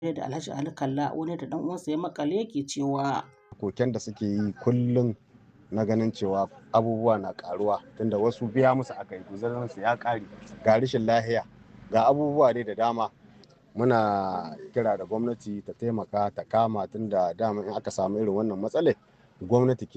da Alhaji Ali Kalla wani da ɗan uwansa ya makale yake cewa koken da suke yi kullum na ganin cewa abubuwa na karuwa tunda wasu biya musu aka yi guzarinsu ya kare ga rashin lahiya ga abubuwa dai da dama. Muna kira da gwamnati ta taimaka ta kama tunda dama in aka samu irin wannan matsalar gwamnati ke